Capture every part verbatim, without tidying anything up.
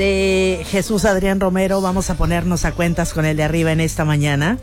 de Jesús Adrián Romero. Vamos a ponernos a cuentas con el de arriba en esta mañana.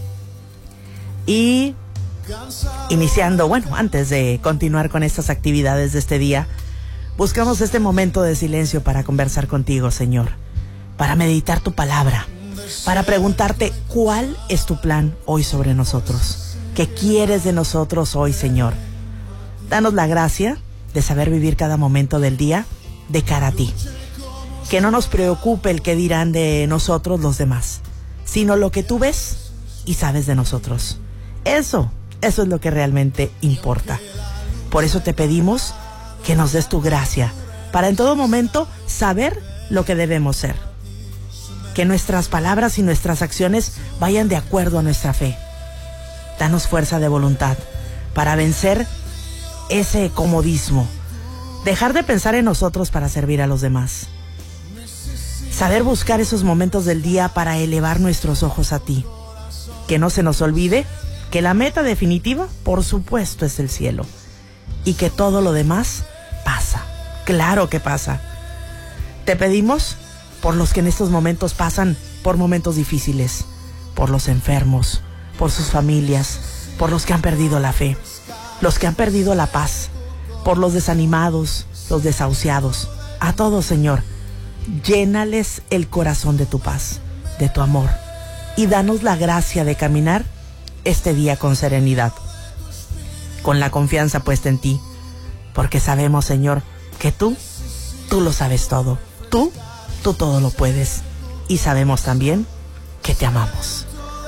Y iniciando, bueno, antes de continuar con estas actividades de este día, buscamos este momento de silencio para conversar contigo, Señor, para meditar tu palabra, para preguntarte cuál es tu plan hoy sobre nosotros, qué quieres de nosotros hoy, Señor. Danos la gracia de saber vivir cada momento del día de cara a ti. Que no nos preocupe el que dirán de nosotros los demás, sino lo que tú ves y sabes de nosotros. Eso, eso es lo que realmente importa. Por eso te pedimos que nos des tu gracia para en todo momento saber lo que debemos ser. Que nuestras palabras y nuestras acciones vayan de acuerdo a nuestra fe. Danos fuerza de voluntad para vencer ese comodismo. Dejar de pensar en nosotros para servir a los demás. Saber buscar esos momentos del día para elevar nuestros ojos a ti. Que no se nos olvide que la meta definitiva, por supuesto, es el cielo. Y que todo lo demás pasa. Claro que pasa. Te pedimos por los que en estos momentos pasan por momentos difíciles. Por los enfermos, por sus familias, por los que han perdido la fe, los que han perdido la paz, por los desanimados, los desahuciados. A todos, Señor, llénales el corazón de tu paz, de tu amor, y danos la gracia de caminar este día con serenidad, con la confianza puesta en ti, porque sabemos, Señor, que tú, tú lo sabes todo, tú, tú todo lo puedes, y sabemos también que te amamos.